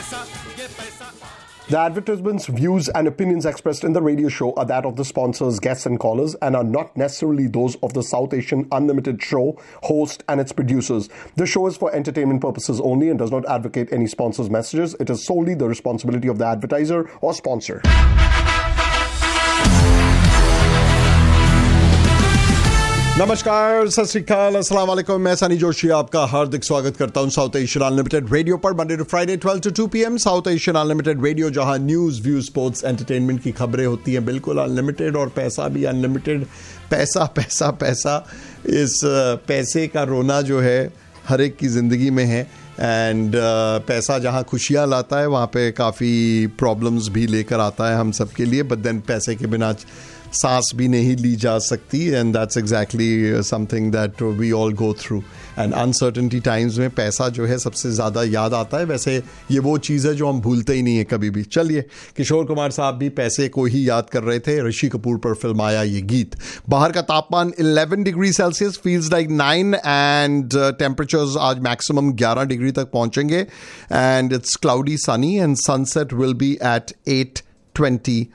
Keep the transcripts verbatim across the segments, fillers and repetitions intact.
The advertisements, views and opinions expressed in the radio show are that of the sponsors, guests and callers and are not necessarily those of the South Asian Unlimited show, host and its producers. The show is for entertainment purposes only and does not advocate any sponsor's messages. It is solely the responsibility of the advertiser or sponsor. नमस्कार, सत श्री अकाल, अस्सलाम वालेकुम। मैं सनी जोशी आपका हार्दिक स्वागत करता हूं साउथ एशियन अनलिमिटेड रेडियो पर Monday to Friday twelve to to PM. South Asian unlimited radio, जहां न्यूज़, व्यू, स्पोर्ट्स, एंटरटेनमेंट की खबरें होती हैं बिल्कुल अनलिमिटेड और पैसा भी अनलिमिटेड। पैसा पैसा पैसा इस पैसे का रोना जो है हर एक की ज़िंदगी में है। एंड uh, पैसा जहाँ खुशियाँ लाता है वहाँ पे काफ़ी प्रॉब्लम्स भी लेकर आता है हम सब के लिए। बट देन पैसे के बिना सांस भी नहीं ली जा सकती and that's exactly something that we all go through. And uncertainty times में पैसा जो है सबसे ज़्यादा याद आता है। वैसे ये वो चीज़ है जो हम भूलते ही नहीं है कभी भी। चलिए, किशोर कुमार साहब भी पैसे को ही याद कर रहे थे। ऋषि कपूर पर फिल्म आया ये गीत। बाहर का तापमान eleven degree Celsius, feels like nine and temperatures आज मैक्सिमम ग्यारह डिग्री तक पहुंचेंगे। And it's cloudy Sunny and sunset will be eight eight twenty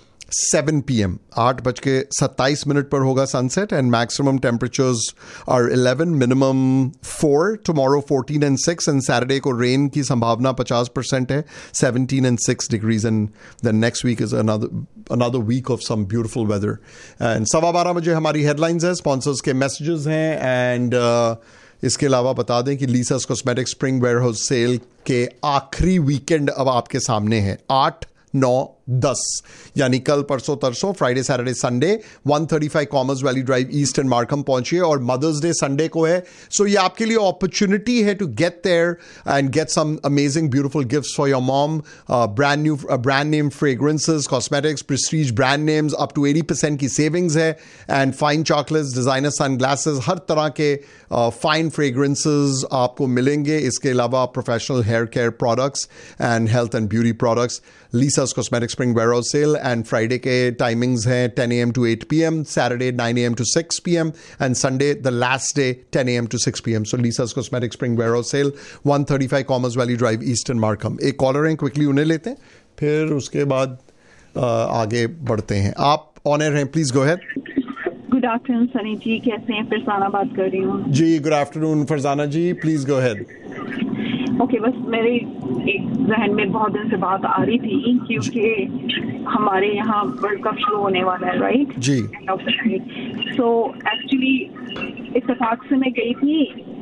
seven P M. आठ बज के सत्ताईस मिनट पर होगा sunset and maximum temperatures are eleven, minimum four. Tomorrow fourteen and six and Saturday को रेन की संभावना पचास परसेंट है, seventeen and six degrees and then next week is another another week of some beautiful weather. And सवा बारह बजे हमारी headlines है, स्पॉन्सर्स के मैसेजेस हैं एंड uh, इसके अलावा बता दें कि लीसास कॉस्मेटिक स्प्रिंग वेयरहाउस सेल के आखिरी वीकेंड अब आपके सामने है। आठ, नौ, दस यानी कल, परसों, तरसों, Friday, Saturday, Sunday one thirty five commerce valley drive east and Markham पहुंचिए। और मदर्स डे संडे को है, सो ये आपके लिए अपॉर्चुनिटी है to get there and get some amazing beautiful gifts for your mom. Brand new brand name fragrances, cosmetics, Prestige brand names, up to eighty percent की savings है। And fine chocolates, designer sun glasses, हर तरह के fine uh, fragrances आपको मिलेंगे। इसके अलावा professional hair care products and health and beauty products. लीसास cosmetic spring warehouse cell and Friday के timings हैं ten A M to eight P M, Saturday nine A M to six P M and Sunday the last day ten A M to six P M. So लीसास cosmetic spring warehouse cell one thirty five commerce valley drive eastern Markham. एक collar हैं, quickly उन्हें लेते हैं, फिर उसके बाद आ, आगे बढ़ते हैं। आप ऑन एयर हैं, please go ahead. Good afternoon Sunny जी, कैसे हैं? फरजाना बात कर रही हूँ जी। Good afternoon Farzana ji, please go ahead. Okay, बस मेरे एक जहन में बहुत दिन से बात आ रही थी क्योंकि हमारे यहाँ वर्ल्ड कप शुरू होने वाला है, राइट जी। सो एक्चुअली इत्तेफाक से मैं गई थी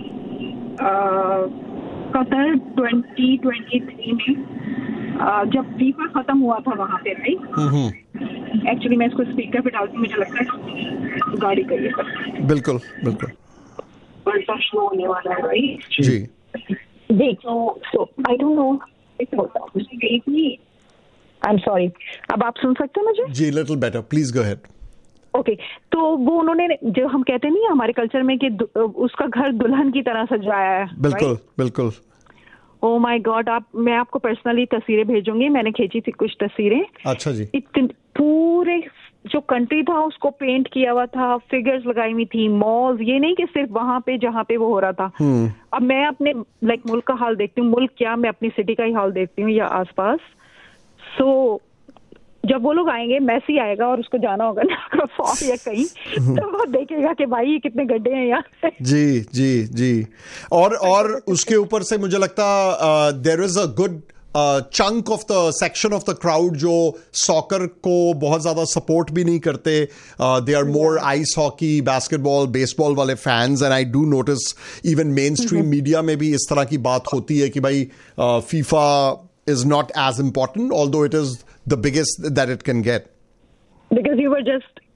कतर ट्वेंटी ट्वेंटी थ्री में uh, जब फीफा खत्म हुआ था वहाँ पे, राइट। एक्चुअली मैं इसको स्पीकर पे डालती हूँ, मुझे लगता है गाड़ी करिए सर। बिल्कुल बिल्कुल, वर्ल्ड कप शुरू होने वाला है, राइट जी। देखो, सो आई डोंट नो, गई थी। आई एम सॉरी, अब आप सुन सकते हैं मुझे? जी, little better, please go ahead. Okay, तो वो उन्होंने, जो हम कहते नहीं हमारे कल्चर में कि उसका घर दुल्हन की तरह सजाया है। बिल्कुल बिल्कुल। ओ माय गॉड, आप, मैं आपको पर्सनली तस्वीरें भेजूंगी, मैंने खींची थी कुछ तस्वीरें। अच्छा जी। इतने पूरे जो कंट्री था उसको पेंट किया हुआ था, फिगर्स लगाई हुई थी, मॉल्स, ये नहीं कि सिर्फ वहां पे जहाँ पे वो हो रहा था। अब मैं अपने लाइक मुल्क का हाल देखती हूँ, मुल्क क्या, मैं अपनी सिटी का ही हाल देखती हूँ या आसपास। सो जब वो लोग आएंगे, मैसी आएगा और उसको जाना होगा ना फॉर्म या कहीं, तो वो देखेगा कि भाई कितने गड्ढे हैं यहाँ। जी जी जी। और और उसके ऊपर से मुझे लगता there is a good chunk of the section of the crowd जो सॉकर को बहुत ज्यादा सपोर्ट भी नहीं करते। They are more ice hockey, basketball, baseball वाले fans. And I do notice even main stream media में भी इस तरह की बात होती है कि भाई FIFA is not as important, although it is the biggest that it can get. Because you were just